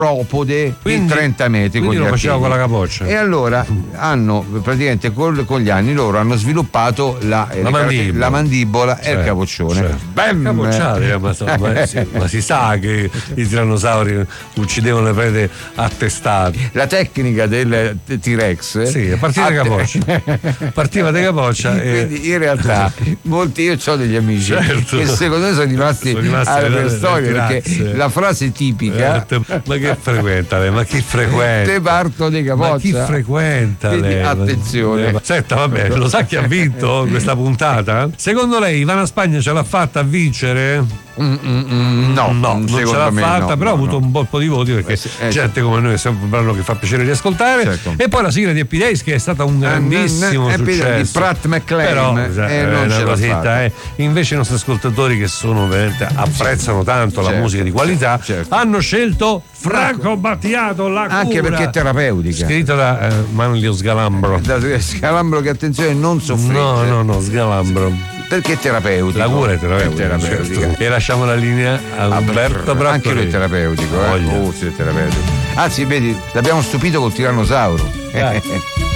sauropode di 30 metri. Quindi con lo gli faceva artigli. con la capoccia. E allora hanno praticamente con gli anni loro hanno sviluppato la mandibola e il capoccione. Certo. Capocciate, ma si sa che i tirannosauri uccidevano le prede a testate. La tecnica del T-Rex sì, partiva da capoccia quindi in realtà io ho degli amici che secondo me sono rimasti alla preistoria, perché la frase tipica ma che frequenta lei? Ma chi frequenta? Te parto di capoccia. Ma chi frequenta lei? Attenzione. Senta, vabbè, lo sa chi ha vinto questa puntata? Secondo lei Ivana Spagna ce l'ha fatta a vincere? No, non ce l'ha fatta, però ha avuto un po' di voti, perché gente come noi è sempre un brano che fa piacere di ascoltare. Certo. E poi la sigla di Happy Days, che è stata un grandissimo successo di Pratt McClain, però non una ce l'ha cosetta, fatta. Invece i nostri ascoltatori, che sono veramente apprezzano tanto la musica di qualità, hanno scelto Franco Battiato, La Cura, anche perché è terapeutica, scritto da Manlio Sgalambro. Sgalambro, che attenzione, non soffrire. No, Sgalambro. Perché è terapeutico. La cura è terapeutica. Certo. E lasciamo la linea a Umberto Braccoli. Anche lui è terapeutico, sì, è terapeutico. Anzi, vedi, l'abbiamo stupito col tirannosauro.